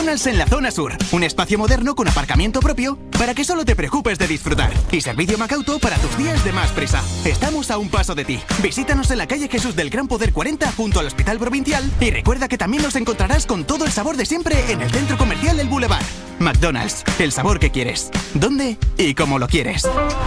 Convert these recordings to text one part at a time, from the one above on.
McDonald's en la zona sur. Un espacio moderno con aparcamiento propio para que solo te preocupes de disfrutar. Y servicio Macauto para tus días de más prisa. Estamos a un paso de ti. Visítanos en la calle Jesús del Gran Poder 40 junto al Hospital Provincial y recuerda que también nos encontrarás con todo el sabor de siempre en el centro comercial El Boulevard. McDonald's, el sabor que quieres. ¿Dónde y cómo lo quieres?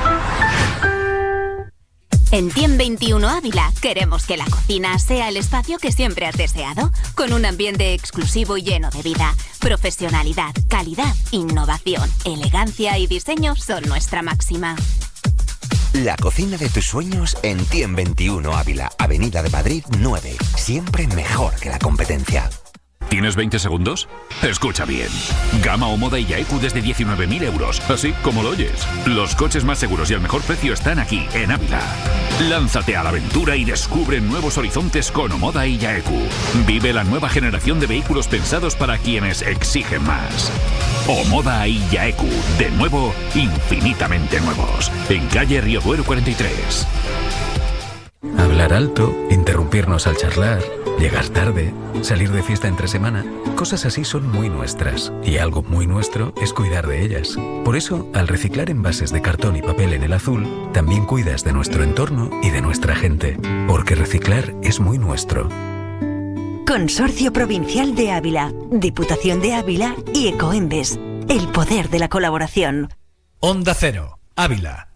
En Tiem 21 Ávila queremos que la cocina sea el espacio que siempre has deseado, con un ambiente exclusivo y lleno de vida. Profesionalidad, calidad, innovación, elegancia y diseño son nuestra máxima. La cocina de tus sueños en Tiem 21 Ávila, Avenida de Madrid 9. Siempre mejor que la competencia. ¿Tienes 20 segundos? Escucha bien. Gama o Moda y Yaeku desde 19.000 euros. Así como lo oyes. Los coches más seguros y al mejor precio están aquí, en Ávila. Lánzate a la aventura y descubre nuevos horizontes con Omoda y Yaeku. Vive la nueva generación de vehículos pensados para quienes exigen más. Omoda y Yaeku. De nuevo, infinitamente nuevos. En calle Río Duero 43. Hablar alto, interrumpirnos al charlar, llegar tarde, salir de fiesta entre semana, cosas así son muy nuestras y algo muy nuestro es cuidar de ellas. Por eso, al reciclar envases de cartón y papel en el azul, también cuidas de nuestro entorno y de nuestra gente, porque reciclar es muy nuestro. Consorcio Provincial de Ávila, Diputación de Ávila y Ecoembes. El poder de la colaboración. Onda Cero, Ávila.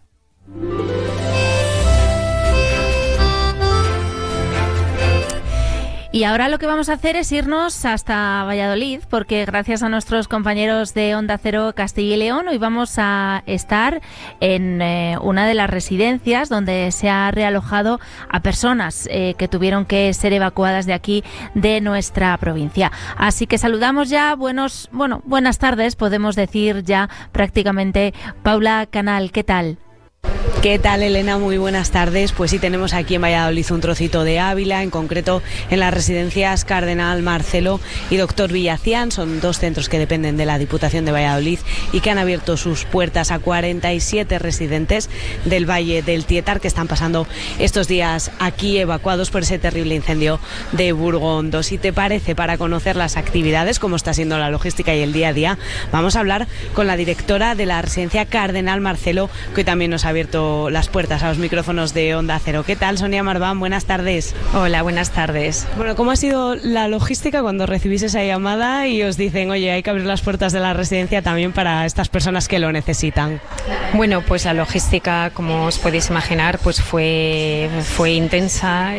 Y ahora lo que vamos a hacer es irnos hasta Valladolid, porque gracias a nuestros compañeros de Onda Cero Castilla y León, hoy vamos a estar en una de las residencias donde se ha realojado a personas que tuvieron que ser evacuadas de aquí, de nuestra provincia. Así que saludamos ya, buenas tardes, podemos decir ya prácticamente. Paula Canal, ¿qué tal? ¿Qué tal, Elena? Muy buenas tardes. Pues sí, tenemos aquí en Valladolid un trocito de Ávila, en concreto en las residencias Cardenal Marcelo y Doctor Villacián. Son dos centros que dependen de la Diputación de Valladolid y que han abierto sus puertas a 47 residentes del Valle del Tietar que están pasando estos días aquí evacuados por ese terrible incendio de Burgondo. Si te parece, para conocer las actividades, cómo está siendo la logística y el día a día, vamos a hablar con la directora de la residencia Cardenal Marcelo, que hoy también nos ha abierto las puertas a los micrófonos de Onda Cero. ¿Qué tal, Sonia Marván? Buenas tardes. Hola, buenas tardes. Bueno, ¿cómo ha sido la logística cuando recibís esa llamada y os dicen, oye, hay que abrir las puertas de la residencia también para estas personas que lo necesitan? Bueno, pues la logística, como os podéis imaginar, pues fue intensa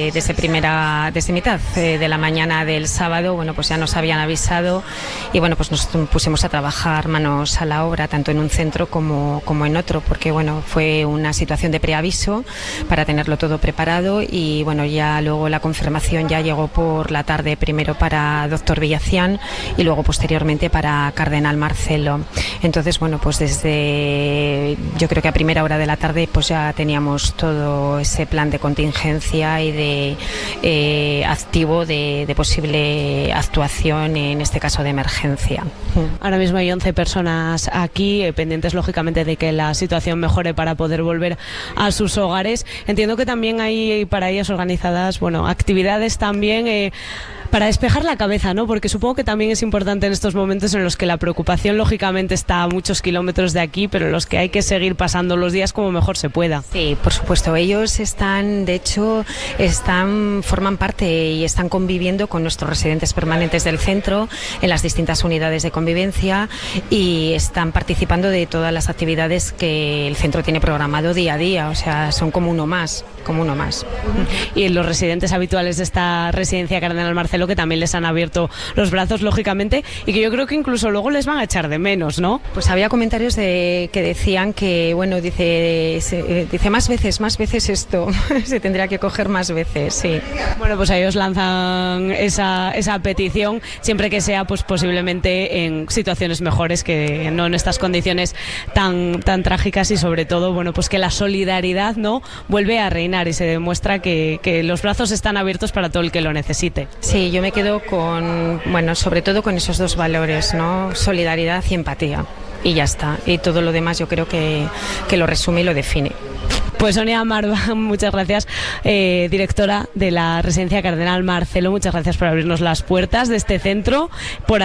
desde mitad de la mañana del sábado. Bueno, pues ya nos habían avisado y bueno, pues nos pusimos a trabajar manos a la obra, tanto en un centro como en otro, porque bueno, fue una situación de preaviso para tenerlo todo preparado y bueno, ya luego la confirmación ya llegó por la tarde, primero para Doctor Villacián y luego posteriormente para Cardenal Marcelo. Entonces bueno, pues desde yo creo que a primera hora de la tarde pues ya teníamos todo ese plan de contingencia y de activo de posible actuación, en este caso de emergencia. Ahora mismo hay 11 personas aquí, pendientes lógicamente de que la situación mejore para poder volver a sus hogares. Entiendo que también hay para ellas organizadas, actividades también para despejar la cabeza, ¿no? Porque supongo que también es importante en estos momentos en los que la preocupación lógicamente está a muchos kilómetros de aquí, pero en los que hay que seguir pasando los días como mejor se pueda. Sí, por supuesto. Ellos forman parte y están conviviendo con nuestros residentes permanentes del centro en las distintas unidades de convivencia y están participando de todas las actividades que el centro tiene programado día a día. O sea, son como uno más. Y los residentes habituales de esta residencia Cardenal Marcelo, que también les han abierto los brazos lógicamente y que yo creo que incluso luego les van a echar de menos, ¿no? Pues había comentarios que decían que bueno, dice más veces esto se tendría que coger más veces, sí. Bueno, pues ellos lanzan esa petición siempre que sea pues posiblemente en situaciones mejores, que no en estas condiciones tan trágicas, y sobre todo bueno, pues que la solidaridad no vuelve a reinar y se demuestra que los brazos están abiertos para todo el que lo necesite. Sí, yo me quedo sobre todo con esos dos valores, ¿no? Solidaridad y empatía. Y ya está. Y todo lo demás yo creo que lo resume y lo define. Pues Sonia Marván, muchas gracias, directora de la residencia Cardenal Marcelo, muchas gracias por abrirnos las puertas de este centro.